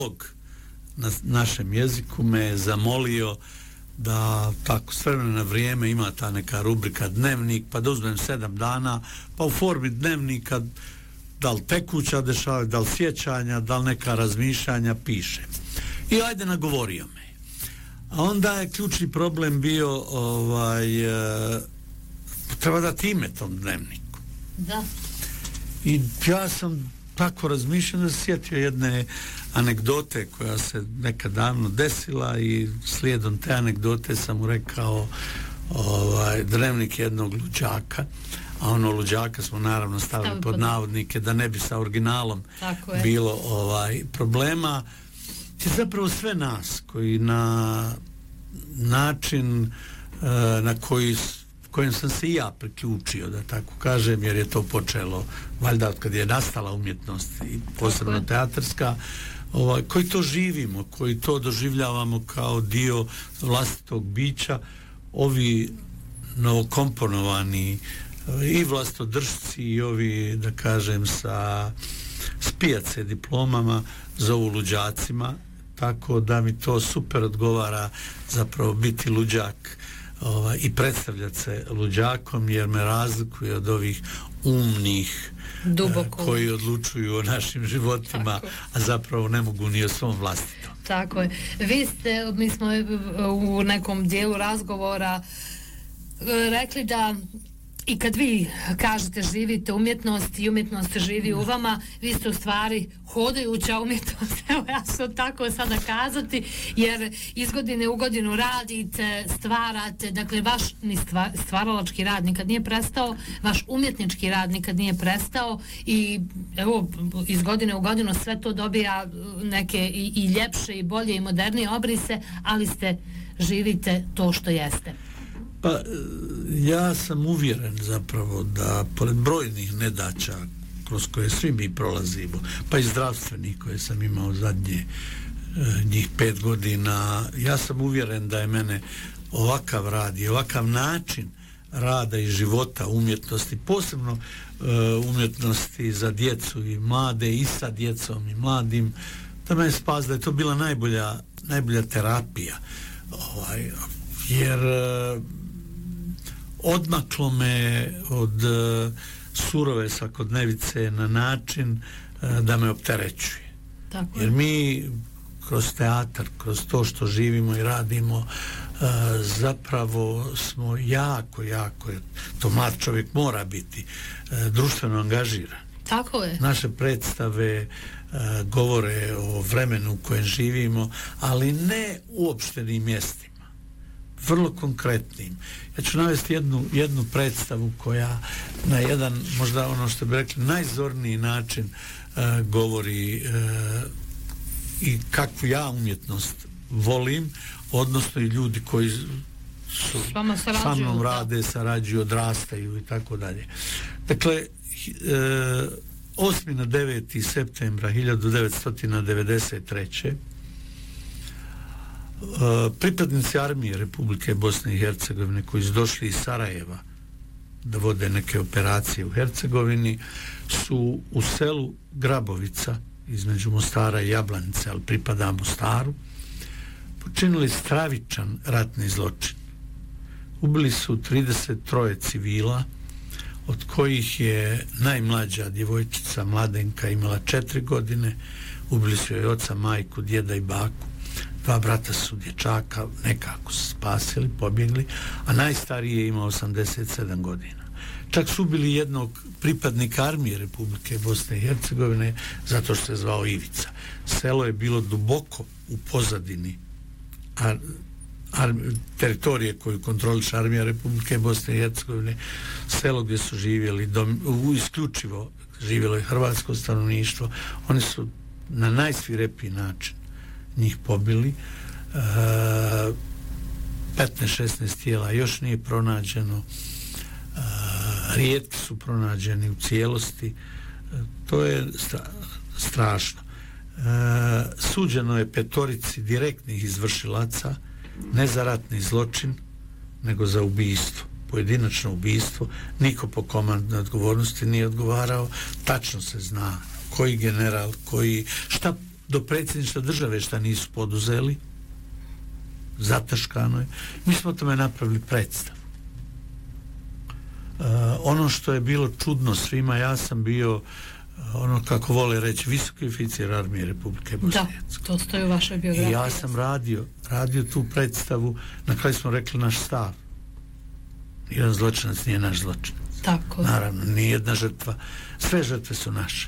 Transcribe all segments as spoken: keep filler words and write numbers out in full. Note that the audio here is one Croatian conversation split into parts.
na našem jeziku me je zamolio da tako s vremena na vrijeme ima ta neka rubrika dnevnik, pa da uzmem sedam dana, pa u formi dnevnika da li tekuća dešava, da li sjećanja, da li neka razmišljanja pišem. I ajde, nagovorio me. A onda je ključni problem bio ovaj, e, treba dati ime tom dnevniku. Da. I ja sam tako razmišljao da se sjetio jedne anegdote koja se nekad davno desila i slijedom te anegdote sam mu rekao ovaj, dnevnik jednog luđaka, a ono luđaka smo naravno stavili Stavi pod, pod navodnike da ne bi sa originalom bilo ovaj, problema. I zapravo sve nas koji na način na koji kojem sam se i ja priključio, da tako kažem, jer je to počelo valjda od kad je nastala umjetnost i posebno teatarska, ovaj, koji to živimo, koji to doživljavamo kao dio vlastitog bića, ovi novokomponovani i vlastodržci i ovi, da kažem, sa spijace diplomama zovu luđacima, tako da mi to super odgovara zapravo biti luđak ovaj, i predstavljati se luđakom, jer me razlikuje od ovih umnih Duboko. Eh, koji odlučuju o našim životima, tako. A zapravo ne mogu ni o svom vlastitom. Tako je. Vi ste, mi smo u nekom dijelu razgovora rekli da i kad vi kažete živite umjetnost i umjetnost živi u vama, vi ste u stvari hodajuća umjetnost, evo ja sam tako sada kazati, jer iz godine u godinu radite, stvarate, dakle vaš ni stvaralački rad nikad nije prestao, vaš umjetnički rad nikad nije prestao i evo iz godine u godinu sve to dobija neke i, i ljepše i bolje i modernije obrise, ali ste živite to što jeste. Pa ja sam uvjeren zapravo da pored brojnih nedaća kroz koje svi mi prolazimo, pa i zdravstvenih koje sam imao zadnje e, njih pet godina, ja sam uvjeren da je mene ovakav rad i ovakav način rada i života umjetnosti, posebno e, umjetnosti za djecu i mlade i sa djecom i mladim, da me spas da je to bila najbolja, najbolja terapija, ovaj, jer e, odmaklo me od uh, surove svakodnevice na način uh, da me opterećuje. Tako jer mi kroz teatar, kroz to što živimo i radimo, uh, zapravo smo jako, jako, to mlad čovjek mora biti uh, društveno angažiran. Tako je. Naše predstave uh, govore o vremenu u kojem živimo, ali ne uopštenim mjestima, vrlo konkretnim. Ja ću navesti jednu, jednu predstavu koja na jedan, možda ono što bi rekli, najzorniji način uh, govori uh, i kakvu ja umjetnost volim, odnosno i ljudi koji su sa mnom rade, sarađuju, odrastaju i tako dalje. Dakle, uh, osmi na deveti septembra hiljadu devetsto devedeset treće Uh, pripadnici armije Republike Bosne i Hercegovine koji su došli iz Sarajeva da vode neke operacije u Hercegovini su u selu Grabovica između Mostara i Jablanice, ali pripada Mostaru, počinili stravičan ratni zločin. Ubili su trideset troje civila, od kojih je najmlađa djevojčica Mladenka imala četiri godine, ubili su joj oca, majku, djeda i baku. Dva brata su dječaka nekako spasili, pobjegli, a najstariji je imao osamdeset sedam godina. Čak su ubili jednog pripadnika armije Republike Bosne i Hercegovine zato što se zvao Ivica. Selo je bilo duboko u pozadini ar, ar, teritorije koju kontroliše armija Republike Bosne i Hercegovine, selo gdje su živjeli dom, u, isključivo živjelo je hrvatsko stanovništvo. Oni su na najsvirepiji način njih pobili. E, petnaest šesnaest tijela još nije pronađeno, e, rijetki su pronađeni u cijelosti, e, to je stra, strašno. E, suđeno je petorici direktnih izvršilaca, ne za ratni zločin nego za ubijstvo, pojedinačno ubijstvo. Niko po komandnoj odgovornosti nije odgovarao, tačno se zna koji general, koji, šta do predsjedništva države šta nisu poduzeli, zataškano je. Mi smo tome napravili predstavu. Uh, ono što je bilo čudno svima, ja sam bio uh, ono kako vole reći visoki oficir armije Republike Bosne i Hercegovine. Da, to stoji u vašoj biografiji. I ja sam radio, radio tu predstavu, na kraju smo rekli naš stav. Jedan zločinac nije naš zločinac. Tako. Naravno, nijedna žrtva, sve žrtve su naše.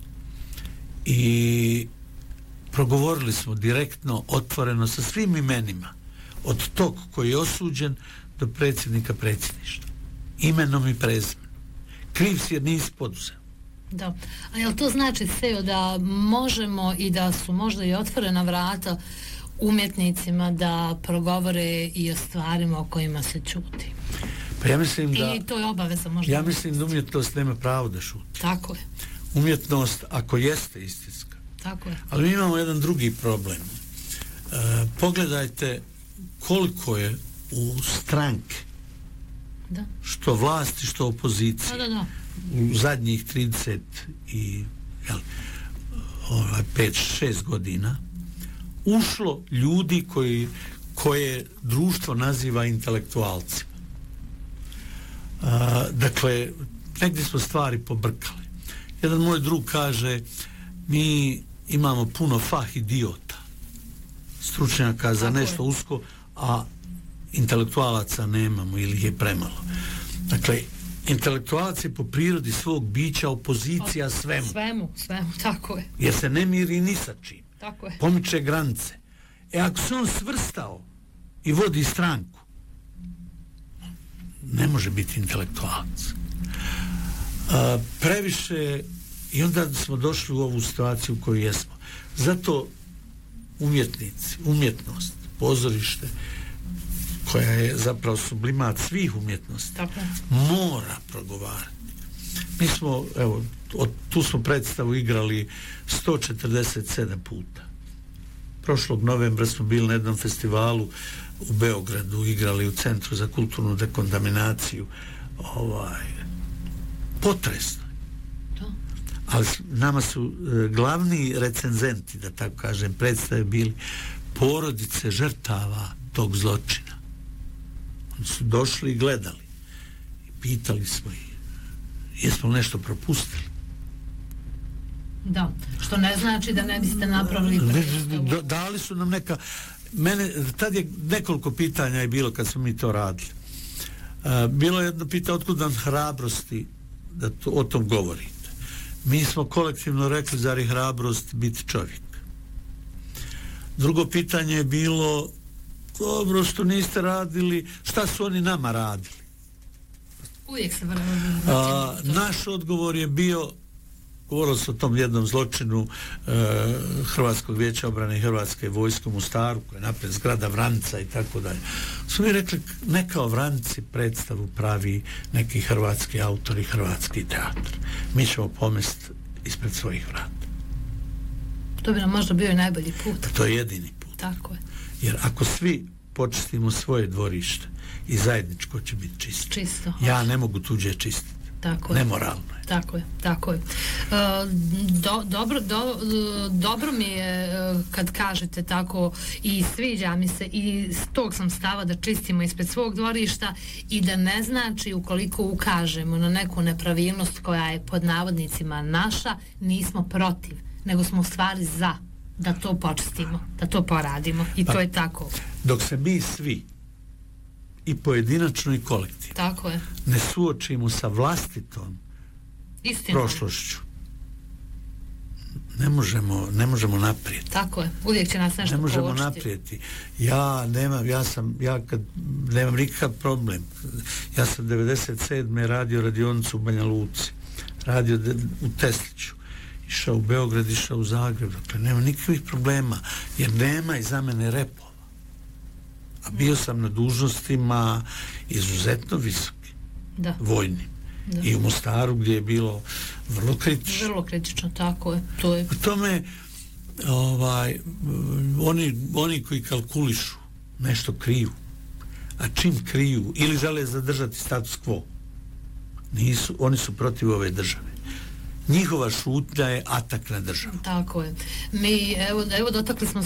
I progovorili smo direktno, otvoreno sa svim imenima, od tog koji je osuđen do predsjednika predsjedništva, imenom i prezimenom. Kriv si jer nisi poduzeo. Da. A jel to znači sve da možemo i da su možda i otvorena vrata umjetnicima da progovore i o stvarima o kojima se čuti? Pa ja mislim da... I to je obaveza možda. Ja mislim da umjetnost nema pravo da šuti. Tako je. Umjetnost, ako jeste istinska. Tako je. Ali mi imamo jedan drugi problem. E, pogledajte koliko je u stranke, da, što vlasti, što opozicije, da, da, da, u zadnjih trideset i jel, ovaj, pet šest godina ušlo ljudi koji, koje društvo naziva intelektualcima. A, dakle, negdje smo stvari pobrkali. Jedan moj drug kaže, mi imamo puno fah idiota, stručnjaka za tako nešto je. usko, a intelektualaca nemamo ili je premalo. Dakle, intelektualac je po prirodi svog bića opozicija svemu. Svemu, svemu, tako je. Jer se ne miri ni sa čim. Tako je. Pomiče granice. E ako se on svrstao i vodi stranku, ne može biti intelektualac. A, previše, i onda smo došli u ovu situaciju u kojoj jesmo. Zato umjetnici, umjetnost, pozorište, koja je zapravo sublimat svih umjetnosti, tako, mora progovarati. Mi smo, evo, od, tu smo predstavu igrali sto četrdeset sedam puta. Prošlog novembra smo bili na jednom festivalu u Beogradu, igrali u Centru za kulturnu dekontaminaciju. Ovaj, potresno. Ali nama su e, glavni recenzenti, da tako kažem, predstave bili porodice žrtava tog zločina. Oni su došli i gledali. I pitali smo ih, jesmo nešto propustili? Da, što ne znači da ne biste napravili predstavu. Dali su nam neka... Mene, tad je nekoliko pitanja je bilo kad smo mi to radili. Uh, bilo je jedno pitanje, otkud nam hrabrosti da to, o tom govorite? Mi smo kolektivno rekli, zar je hrabrost biti čovjek? Drugo pitanje je bilo, dobro što niste radili, šta su oni nama radili? Uvijek se vrlo... Naš odgovor je bio, govorilo se o tom jednom zločinu e, Hrvatskog vijeća obrane i Hrvatske vojske u Mostaru, koja je napred zgrada Vranca i tako dalje. Su mi rekli, neka o Vranci predstavu pravi neki hrvatski autor i hrvatski teatr. Mi ćemo pomest ispred svojih vrata. To bi nam možda bio najbolji put. To je jedini put. Tako je. Jer ako svi počistimo svoje dvorište, i zajedničko će biti čisto. Čisto. Ja ne mogu tuđe čistiti. Tako je. Nemoralno je. Tako je, tako je. Do, dobro, do, dobro mi je kad kažete tako i sviđa mi se i s tog sam stava da čistimo ispred svog dvorišta i da ne znači ukoliko ukažemo na neku nepravilnost koja je pod navodnicima naša, nismo protiv, nego smo u stvari za da to počistimo, da to poradimo i pa, to je tako. Dok se mi svi i pojedinačno i kolektivno tako je, ne suočimo sa vlastitom istinom, prošlošću, ne možemo, ne možemo naprijed. Tako je, uvijek će nas nešto ne možemo kočiti. naprijeti. Ja nemam, ja sam, ja kad nemam nikakav problem. Ja sam devedeset sedme radio radionicu u Banja Luci, radio de, u Tesliću, išao u Beograd, išao u Zagreb, dakle nema nikakvih problema, jer nema iza mene repova. A bio sam na dužnostima izuzetno visoki, da, vojnim. Da. I u Mostaru gdje je bilo vrlo kritično. Vrlo kritično, tako je. To je. U tome ovaj, oni, oni koji kalkulišu nešto kriju, a čim kriju ili žele zadržati status quo, nisu, oni su protiv ove države. njihova šutnja je atak na državu. Tako je. Mi, evo, evo dotakli smo